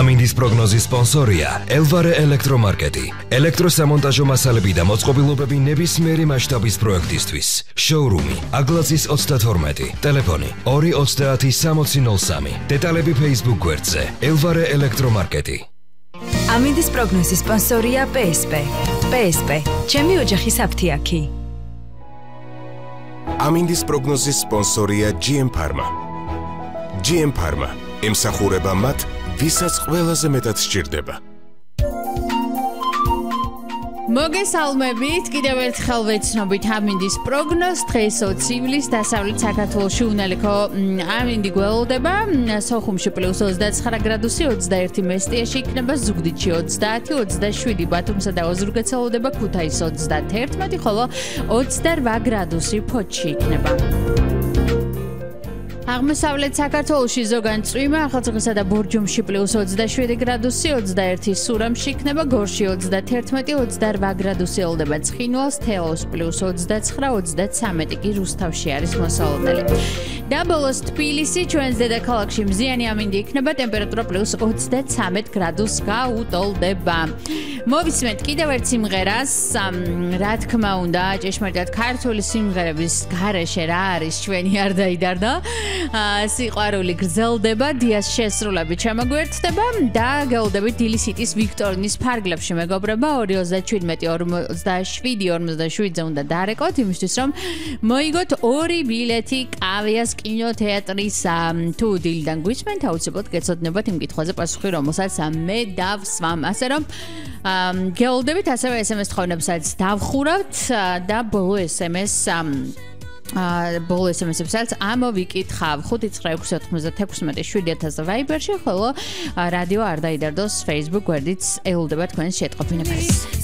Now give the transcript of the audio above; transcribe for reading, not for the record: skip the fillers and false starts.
ამინდის პროგნოზის სპონსორია ელვარე ელექტრომარკეტი. ელექტროსამონტაჟო მასალები და მოწყობილობები ნებისმიერი მასშტაბის პროექტისთვის. შოურუმი აგლაძის 32, ტელეფონი 230 დეტალები Facebook გვერდზე ელვარე ელექტრომარკეტი. ამინდის პროგნოზის სპონსორია PSP. PSP, ჩემი ოჯახის აფთიაქი. ამინდის პროგნოზის სპონსორია GM Pharma. GM Pharma ემსახურება მათ, ვისაც ყველაზე მეტად სჭირდება. მოგესალმებით, კიდევ ერთხელ ვეცნობით ამინდის პროგნოზს. დღეს 20 ივლისს დასავლეთ საქართველოში უნალიქო ამინდი გველოდება. სოხუმში +29 გრადუსი, 21 მესტიაში იქნება, ზუგდიდში 30, 27 ბათუმსა და ოზურგეთსელოდება, ქუთაისში 31, ხოლო 28 გრადუსი ფოთში იქნება. აღმოსავლეთ საქართველოში ზოგან წვიმა, ახალციხესა და ბორჯომში +27 გრადუსი, 21 სურამში იქნება, გორში 31, 28 გრადუსი ელოდება ცხინვალს, თელავს +29, 33 კი რუსთავში არის მოსალოდნელი. და ბოლოს თბილისი, ჩვენს დედაქალაქში მზიანი ამინდი იქნება, ტემპერატურა +33 გრადუსს გაუტოლდება. მოვისმენთ კიდევ ერთ სიმღერას, რა თქმა უნდა, ჭეშმარიტად ქართული სიმღერების გარეშე რა არის ჩვენი არ დაიდარდა. სიყვარული გრძელდება, დიას შესრულებით შემოგვერთდება და გეულდებით დილის ჰიტის ვიქტორინის ფარგლებში მეგობრებო, 2.17.47-ზე უნდა დარეკოთ იმისთვის რომ მოიგოთ 2 ბილეთი კავიას კინოთეატრის თუ დილიდან გვისმენთ, აუცილებლად გეცოდნებათ იმ კითხვაზე პასუხი, რომელსაც მე დავსვამ. ასე რომ გეულდებით ასევე SMS თხოვნებსაც დავხურავთ და ბოლო SMS-ებსაც ამოვიკითხავ 59696 Viber-ში, ხოლო რადიო არ დაიდარდოს Facebook გვერდიც ელოდება თქვენს შეტყობინებას.